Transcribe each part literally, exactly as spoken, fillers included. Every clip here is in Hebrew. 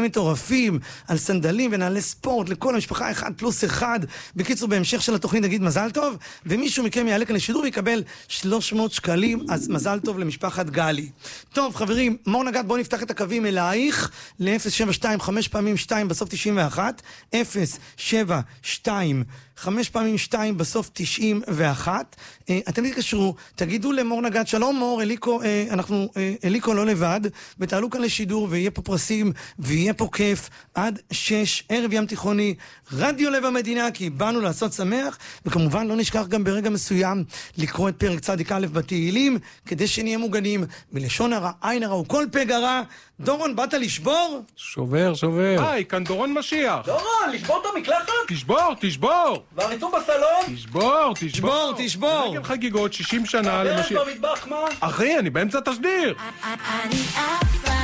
מחירים מטורפים על סנדלים ונעלי ספורט לכל המשפחה אחד פלוס אחד. בקיצור, בהמשך של התוכנית נגיד מזל טוב, ומישהו מכם יעלה כאן לשידור ויקבל שלוש מאות שקלים, אז מזל טוב למשפחת גלי. טוב חברים, מאור נגד, בואו נפתח את הקווים אלייך ל-אפס שבע שתיים חמש פעמים שתיים בסוף תשעים ואחת, אפס שבע שתיים חמש פעמים שתיים בסוף תשעים ואחת. אה, אתם תתקשרו, תגידו למור נגד, שלום מור, אליקו, אה, אנחנו, אה, אליקו לא לבד, ותעלו כאן לשידור, ויהיה פה פרסים, ויהיה פה כיף, עד שש, ערב ים תיכוני, רדיו לב המדינה, כי באנו לעשות שמח, וכמובן לא נשכח גם ברגע מסוים, לקרוא את פרק צדיק א' בתהילים, כדי שנהיה מוגנים, מלשון הרע, עין הרע וכל פגע רע. דורון, באת לשבור? שובר, שובר. היי, כאן דורון משיח. דורון, לשבור את המקלחת? תשבור, תשבור. והריטוב בסלון? תשבור, תשבור. תשבור, תשבור. רגל חגיגות שישים שנה למשיח. הברז במטבח, מה? אחי, אני באמצע תשדיר. אני עפה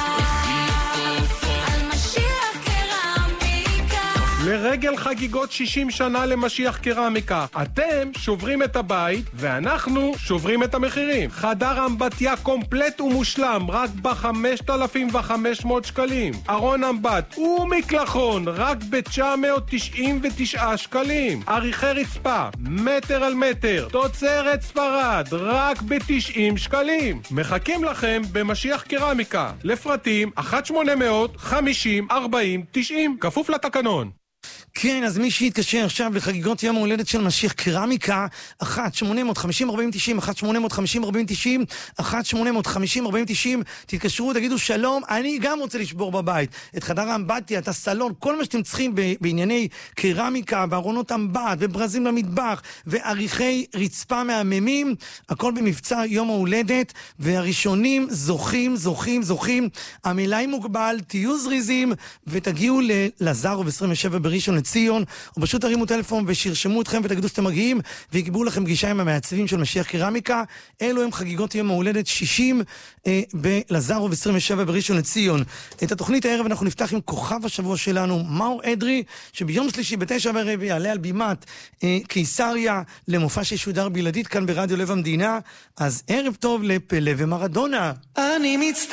על משיח קרמיקה. לרגל חגיגות שישים שנה למשיח קרמיקה. אתם שוברים את הבית, ואנחנו שוברים את המחירים. חדר אמבטיה קומפלט ומושלם, רק ב-חמשת אלפים וחמש מאות שקלים. ארון אמבט ומקלחון, רק ב-תשע מאות תשעים ותשעה שקלים. עריכי רצפה, מטר על מטר, תוצרת ספרד, רק ב-תשעים שקלים. מחכים לכם במשיח קרמיקה. לפרטים, אחת שמונה אפס אפס חמישים ארבעים תשעים, כפוף לתקנון. כן, אז מי שיתקשר עכשיו לחגיגות יום ההולדת של משיח קרמיקה, אחת שמונה אפס אפס חמישים ארבעים תשעים, אחת שמונה אפס אפס חמישים ארבעים תשעים, אחת שמונה אפס אפס חמישים ארבעים תשעים, תתקשרו, תגידו שלום, אני גם רוצה לשבור בבית את חדר האמבטיה, את הסלון, כל מה שאתם צריכים בענייני קרמיקה, בארונות אמבט, וברזים למטבח, ועריכי רצפה מהממים, הכל במבצע יום ההולדת, והראשונים זוכים, זוכים, זוכים, המלאי מוגבל, תהיו זריזים, ותגיעו ללזרוב עשרים ושבע בראשון לציון, או פשוט תרימו טלפון ושירשמו אתכם ותגידו שאתם מגיעים, ויקבלו לכם פגישה עם המעצבים של משיח קרמיקה. אלו הם חגיגות יום ההולדת שישים אה, בלזרוב עשרים ושבע בראשון לציון. את התוכנית הערב אנחנו נפתח עם כוכב השבוע שלנו, מאור אדרי, שביום שלישי בתשע בערב יעלה על בימת אה, קיסריה למופע שישודר בלעדית כאן ברדיו לב המדינה. אז ערב טוב לפלא ומרדונה. אני מצטער